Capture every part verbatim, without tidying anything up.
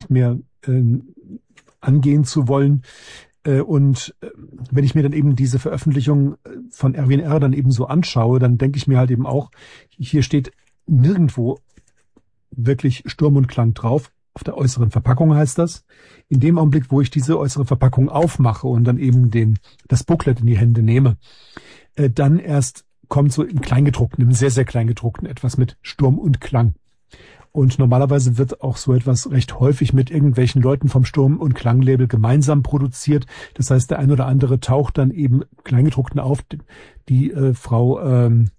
nicht mehr äh, angehen zu wollen. Äh, und äh, wenn ich mir dann eben diese Veröffentlichung von Erwin R. dann eben so anschaue, dann denke ich mir halt eben auch, hier steht nirgendwo wirklich Sturm und Klang drauf. Auf der äußeren Verpackung heißt das. In dem Augenblick, wo ich diese äußere Verpackung aufmache und dann eben den, das Booklet in die Hände nehme, äh, dann erst kommt so im Kleingedruckten, im sehr, sehr Kleingedruckten etwas mit Sturm und Klang. Und normalerweise wird auch so etwas recht häufig mit irgendwelchen Leuten vom Sturm- und Klang-Label gemeinsam produziert. Das heißt, der ein oder andere taucht dann eben Kleingedruckten auf. Die äh, Frau ähm,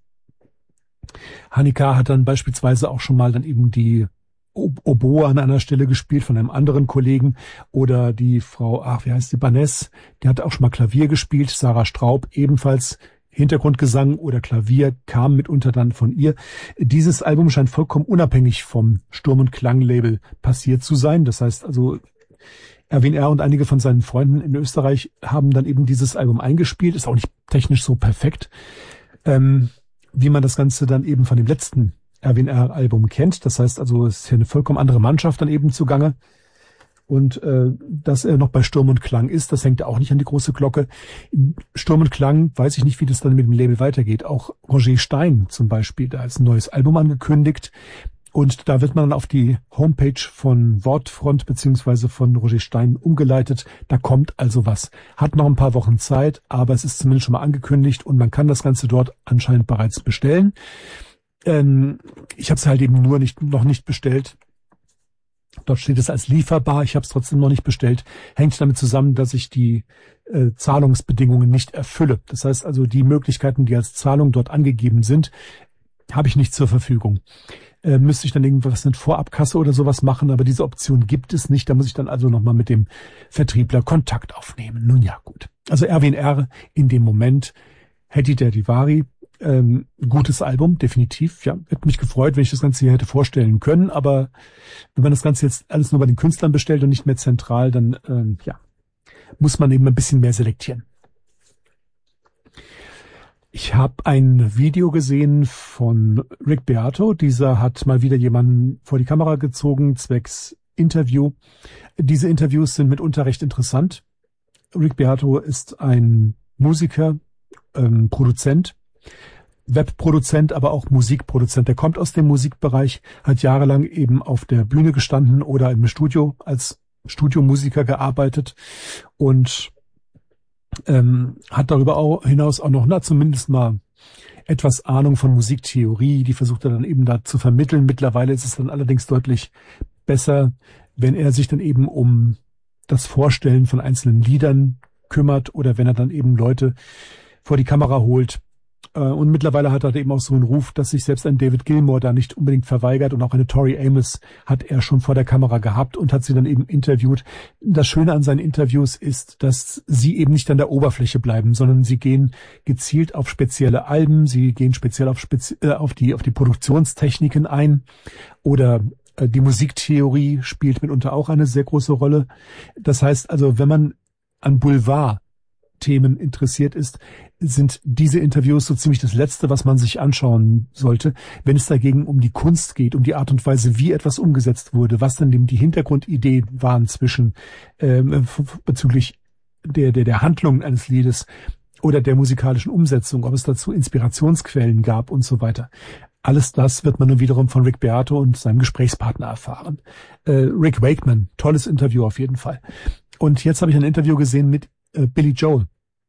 Hanika hat dann beispielsweise auch schon mal dann eben die Oboe an einer Stelle gespielt von einem anderen Kollegen, oder die Frau, ach, wie heißt die, Baness, die hat auch schon mal Klavier gespielt. Sarah Straub ebenfalls Hintergrundgesang oder Klavier kam mitunter dann von ihr. Dieses Album scheint vollkommen unabhängig vom Sturm- und Klang-Label passiert zu sein. Das heißt also, Erwin R. und einige von seinen Freunden in Österreich haben dann eben dieses Album eingespielt. Ist auch nicht technisch so perfekt, ähm, wie man das Ganze dann eben von dem letzten Erwin R-Album kennt. Das heißt also, es ist hier eine vollkommen andere Mannschaft dann eben zugange. Und äh, dass er noch bei Sturm und Klang ist, das hängt auch nicht an die große Glocke. Sturm und Klang, weiß ich nicht, wie das dann mit dem Label weitergeht. Auch Roger Stein zum Beispiel, da ist ein neues Album angekündigt. Und da wird man dann auf die Homepage von Wortfront beziehungsweise von Roger Stein umgeleitet. Da kommt also was. Hat noch ein paar Wochen Zeit, aber es ist zumindest schon mal angekündigt und man kann das Ganze dort anscheinend bereits bestellen. Ähm, ich habe es halt eben nur nicht noch nicht bestellt. Dort steht es als lieferbar. Ich habe es trotzdem noch nicht bestellt. Hängt damit zusammen, dass ich die äh, Zahlungsbedingungen nicht erfülle. Das heißt also, die Möglichkeiten, die als Zahlung dort angegeben sind, habe ich nicht zur Verfügung. Äh, müsste ich dann irgendwas mit Vorabkasse oder sowas machen, aber diese Option gibt es nicht. Da muss ich dann also nochmal mit dem Vertriebler Kontakt aufnehmen. Nun ja, gut. Also Erwin R. in dem Moment, Heddy der Divari, Ähm, gutes Album, definitiv. Ja, hätte mich gefreut, wenn ich das Ganze hier hätte vorstellen können. Aber wenn man das Ganze jetzt alles nur bei den Künstlern bestellt und nicht mehr zentral, dann ähm, ja, muss man eben ein bisschen mehr selektieren. Ich habe ein Video gesehen von Rick Beato. Dieser hat mal wieder jemanden vor die Kamera gezogen, zwecks Interview. Diese Interviews sind mitunter recht interessant. Rick Beato ist ein Musiker, ähm, Produzent, Webproduzent, aber auch Musikproduzent. Der kommt aus dem Musikbereich, hat jahrelang eben auf der Bühne gestanden oder im Studio als Studiomusiker gearbeitet und ähm, hat darüber auch hinaus auch noch, na, zumindest mal etwas Ahnung von Musiktheorie, die versucht er dann eben da zu vermitteln. Mittlerweile ist es dann allerdings deutlich besser, wenn er sich dann eben um das Vorstellen von einzelnen Liedern kümmert oder wenn er dann eben Leute vor die Kamera holt. Und mittlerweile hat er eben auch so einen Ruf, dass sich selbst ein David Gilmour da nicht unbedingt verweigert, und auch eine Tori Amos hat er schon vor der Kamera gehabt und hat sie dann eben interviewt. Das Schöne an seinen Interviews ist, dass sie eben nicht an der Oberfläche bleiben, sondern sie gehen gezielt auf spezielle Alben, sie gehen speziell auf, spezi äh, auf die auf die Produktionstechniken ein, oder äh, die Musiktheorie spielt mitunter auch eine sehr große Rolle. Das heißt also, wenn man an Boulevard Themen interessiert ist, sind diese Interviews so ziemlich das Letzte, was man sich anschauen sollte. Wenn es dagegen um die Kunst geht, um die Art und Weise, wie etwas umgesetzt wurde, was dann die Hintergrundideen waren zwischen ähm, bezüglich der, der, der Handlung eines Liedes oder der musikalischen Umsetzung, ob es dazu Inspirationsquellen gab und so weiter. Alles das wird man nun wiederum von Rick Beato und seinem Gesprächspartner erfahren. Äh, Rick Wakeman, tolles Interview auf jeden Fall. Und jetzt habe ich ein Interview gesehen mit äh, Billy Joel.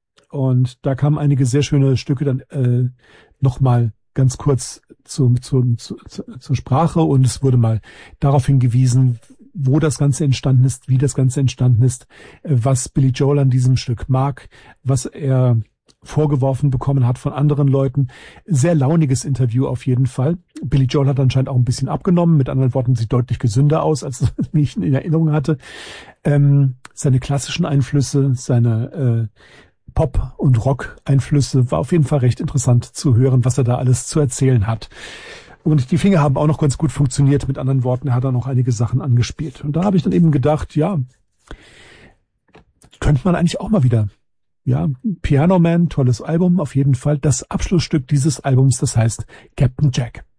Und da kamen einige sehr schöne Stücke dann äh, nochmal ganz kurz zu, zu, zu, zur Sprache, und es wurde mal darauf hingewiesen, wo das Ganze entstanden ist, wie das Ganze entstanden ist, äh, was Billy Joel an diesem Stück mag, was er vorgeworfen bekommen hat von anderen Leuten. Sehr launiges Interview auf jeden Fall. Billy Joel hat anscheinend auch ein bisschen abgenommen. Mit anderen Worten, sieht deutlich gesünder aus, als ich in Erinnerung hatte. Ähm, seine klassischen Einflüsse, seine äh, Pop- und Rock-Einflüsse, war auf jeden Fall recht interessant zu hören, was er da alles zu erzählen hat. Und die Finger haben auch noch ganz gut funktioniert. Mit anderen Worten, er hat da noch einige Sachen angespielt. Und da habe ich dann eben gedacht, ja, könnte man eigentlich auch mal wieder. Ja, Piano Man, tolles Album, auf jeden Fall. Das Abschlussstück dieses Albums, das heißt Captain Jack.